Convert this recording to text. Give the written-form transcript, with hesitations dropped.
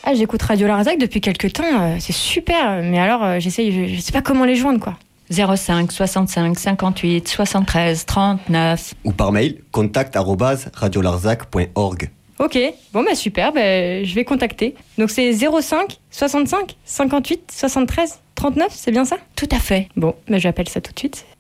Ah, j'écoute Radio Larzac depuis quelques temps, c'est super, mais alors je sais pas comment les joindre, quoi. 05 65 58 73 39. Ou par mail, contact@radiolarzac.org. Ok, bon bah super, je vais contacter. Donc c'est 05 65 58 73 39, c'est bien ça ? Tout à fait. Bon, j'appelle ça tout de suite.